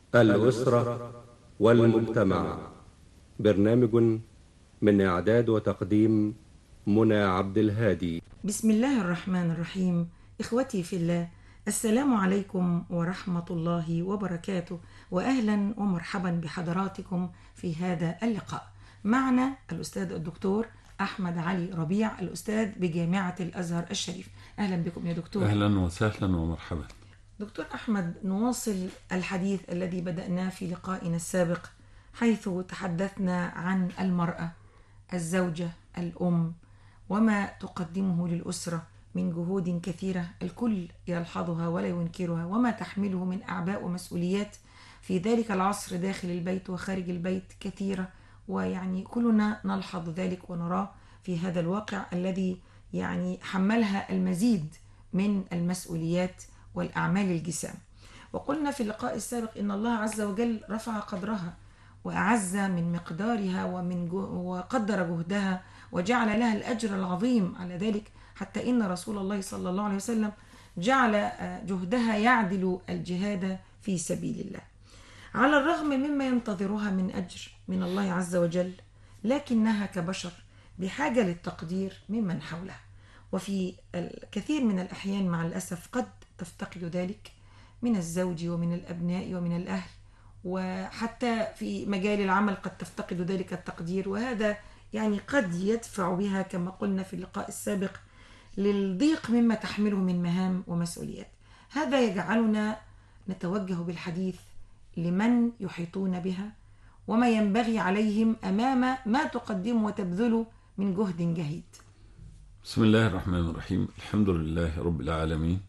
الأسرة والمجتمع. برنامج من إعداد وتقديم منى عبد الهادي. بسم الله الرحمن الرحيم. إخوتي في الله، السلام عليكم ورحمة الله وبركاته، وأهلا ومرحبا بحضراتكم في هذا اللقاء. معنا الأستاذ الدكتور أحمد علي ربيع، الأستاذ بجامعة الأزهر الشريف. أهلا بكم يا دكتور. أهلا وسهلا ومرحبا. دكتور أحمد، نواصل الحديث الذي بدأناه في لقائنا السابق، حيث تحدثنا عن المرأة، الزوجة، الأم، وما تقدمه للأسرة من جهود كثيرة الكل يلحظها ولا ينكرها، وما تحمله من أعباء ومسؤوليات في ذلك العصر داخل البيت وخارج البيت كثيرة، ويعني كلنا نلحظ ذلك ونراه في هذا الواقع الذي يعني حملها المزيد من المسؤوليات والأعمال الجسام. وقلنا في اللقاء السابق إن الله عز وجل رفع قدرها وأعز من مقدارها وقدر جهدها وجعل لها الأجر العظيم على ذلك، حتى إن رسول الله صلى الله عليه وسلم جعل جهدها يعدل الجهاد في سبيل الله، على الرغم مما ينتظرها من أجر من الله عز وجل، لكنها كبشر بحاجة للتقدير ممن حولها، وفي الكثير من الأحيان مع الأسف قد تفتقد ذلك من الزوج ومن الأبناء ومن الأهل، وحتى في مجال العمل قد تفتقد ذلك التقدير، وهذا يعني قد يدفع بها كما قلنا في اللقاء السابق للضيق مما تحمله من مهام ومسؤوليات. هذا يجعلنا نتوجه بالحديث لمن يحيطون بها وما ينبغي عليهم أمام ما تقدم وتبذل من جهد جهيد. بسم الله الرحمن الرحيم. الحمد لله رب العالمين،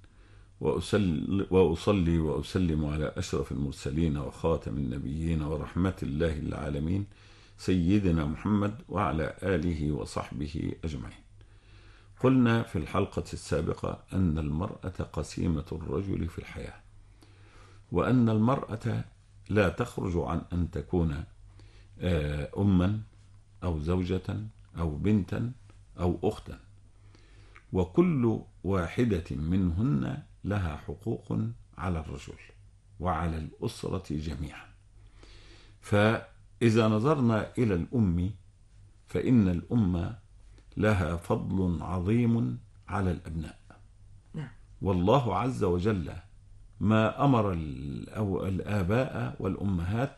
وأصلي وأسلم على أشرف المرسلين وخاتم النبيين ورحمة الله للعالمين سيدنا محمد وعلى آله وصحبه أجمعين. قلنا في الحلقة السابقة أن المرأة قسيمة الرجل في الحياة، وأن المرأة لا تخرج عن أن تكون أما أو زوجة أو بنتا أو أختا، وكل واحدة منهن لها حقوق على الرجل وعلى الأسرة جميعا. فإذا نظرنا إلى الأم فإن الأم لها فضل عظيم على الأبناء، والله عز وجل ما أمر الآباء والأمهات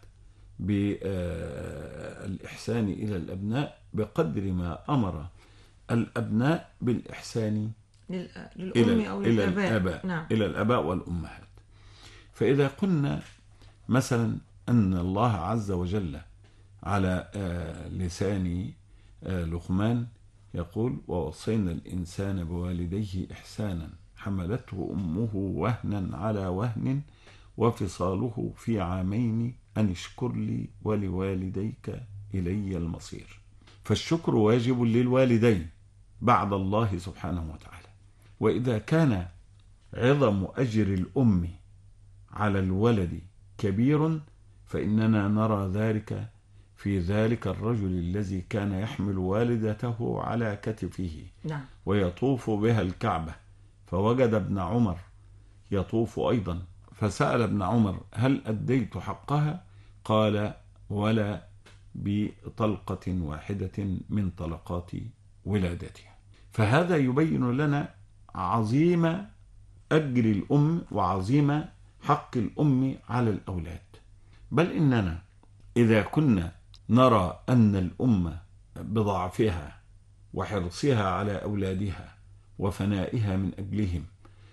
بالإحسان إلى الأبناء بقدر ما أمر الأبناء بالإحسان للأم أو للآباء. نعم. إلى الآباء والأمهات. فإذا قلنا مثلا أن الله عز وجل على لسان لقمان يقول: ووصينا الإنسان بوالديه إحسانا حملته أمه وهنا على وهن وفصاله في عامين أن اشكر لي ولوالديك إلي المصير. فالشكر واجب للوالدين بعد الله سبحانه وتعالى. وإذا كان عظم أجر الأم على الولد كبير فإننا نرى ذلك في ذلك الرجل الذي كان يحمل والدته على كتفه ويطوف بها الكعبة، فوجد ابن عمر يطوف أيضا، فسأل ابن عمر: هل أديت حقها؟ قال: ولا بطلقة واحدة من طلقات ولادتها. فهذا يبين لنا عظيم أجر الأم وعظيم حق الأم على الأولاد. بل إننا إذا كنا نرى أن الأم بضعفها وحرصها على أولادها وفنائها من أجلهم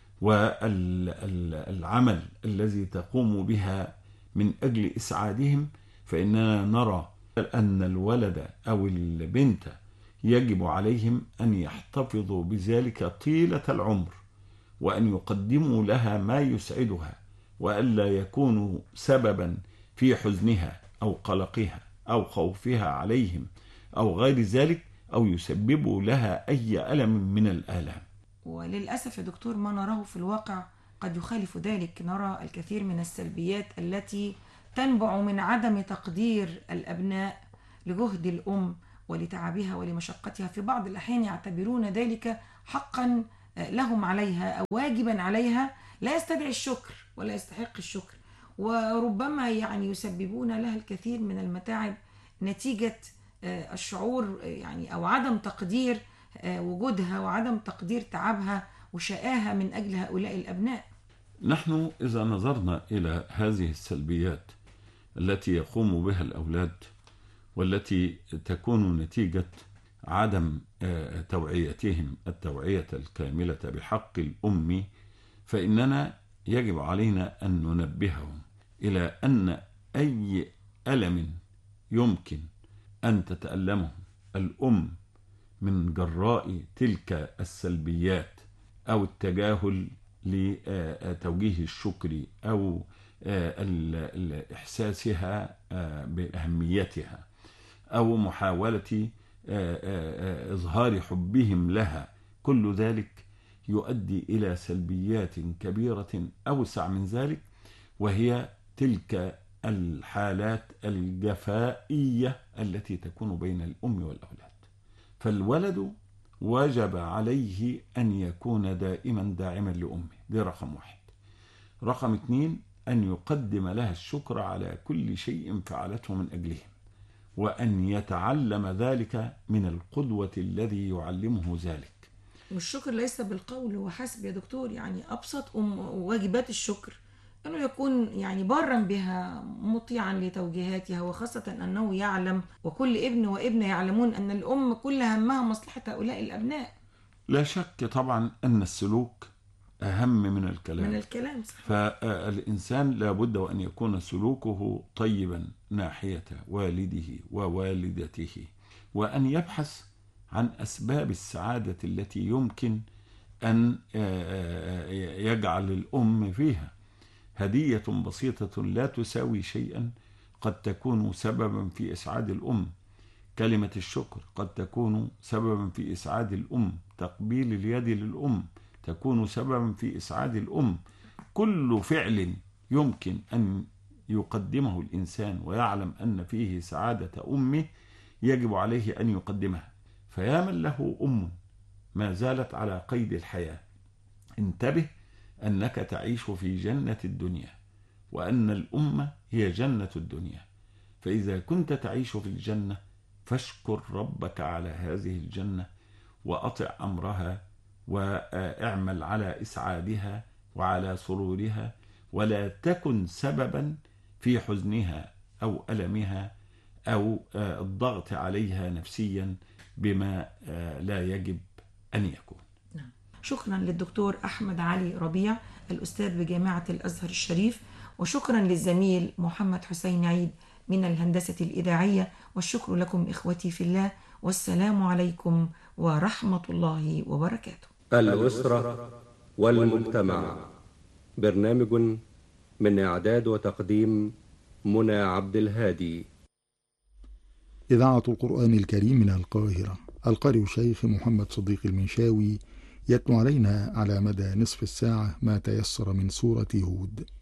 والعمل الذي تقوم بها من أجل إسعادهم، فإننا نرى أن الولد أو البنت يجب عليهم أن يحتفظوا بذلك طيلة العمر، وأن يقدموا لها ما يسعدها، وألا يكونوا سببا في حزنها أو قلقها أو خوفها عليهم أو غير ذلك، أو يسببوا لها أي ألم من الآلام. وللأسف يا دكتور ما نراه في الواقع قد يخالف ذلك. نرى الكثير من السلبيات التي تنبع من عدم تقدير الأبناء لجهد الأم ولتعبها ولمشقتها. في بعض الأحيان يعتبرون ذلك حقا لهم عليها أو واجبا عليها لا يستدعي الشكر ولا يستحق الشكر، وربما يعني يسببون لها الكثير من المتاعب نتيجة الشعور يعني أو عدم تقدير وجودها وعدم تقدير تعبها وشقاها من أجل هؤلاء الأبناء. نحن إذا نظرنا إلى هذه السلبيات التي يقوم بها الأولاد والتي تكون نتيجة عدم توعيتهم التوعية الكاملة بحق الأم، فإننا يجب علينا أن ننبههم إلى أن أي ألم يمكن أن تتألمه الأم من جراء تلك السلبيات أو التجاهل لتوجيه الشكر أو إحساسها بأهميتها أو محاولة إظهار حبهم لها، كل ذلك يؤدي إلى سلبيات كبيرة أوسع من ذلك، وهي تلك الحالات الجفائية التي تكون بين الأم والأولاد. فالولد وجب عليه أن يكون دائما داعما لأمه، دي رقم 1. رقم 2 أن يقدم لها الشكر على كل شيء فعلته من أجلهم، وأن يتعلم ذلك من القدوة الذي يعلمه ذلك. والشكر ليس بالقول وحسب يا دكتور، يعني أبسط واجبات الشكر أنه يكون يعني بارا بها مطيعا لتوجيهاتها، وخاصة أنه يعلم وكل ابن وابنة يعلمون أن الأم كل همها مصلحة هؤلاء الأبناء. لا شك طبعا أن السلوك أهم من الكلام. صحيح. فالإنسان لابد وأن يكون سلوكه طيبا ناحية والده ووالدته، وأن يبحث عن أسباب السعادة التي يمكن أن يجعل الأم فيها. هدية بسيطة لا تساوي شيئا قد تكون سببا في إسعاد الأم. كلمة الشكر قد تكون سببا في إسعاد الأم. تقبيل اليد للأم تكون سببا في إسعاد الأم. كل فعل يمكن أن يقدمه الإنسان ويعلم أن فيه سعادة أمه يجب عليه أن يقدمها. فيا من له أم ما زالت على قيد الحياة، انتبه أنك تعيش في جنة الدنيا، وأن الأم هي جنة الدنيا. فإذا كنت تعيش في الجنة فاشكر ربك على هذه الجنة، وأطع أمرها، واعمل على إسعادها وعلى سرورها، ولا تكن سببا في حزنها أو ألمها أو الضغط عليها نفسيا بما لا يجب أن يكون. شكرا للدكتور أحمد علي ربيع الأستاذ بجامعة الأزهر الشريف، وشكرا للزميل محمد حسين عيد من الهندسة الإذاعية، والشكر لكم إخوتي في الله، والسلام عليكم ورحمة الله وبركاته. الأسرة والمجتمع، برنامج من إعداد وتقديم منى عبد الهادي. إذاعة القرآن الكريم من القاهرة. القارئ الشيخ محمد صديق المنشاوي يتلو علينا على مدى نصف الساعة ما تيسر من سورة هود.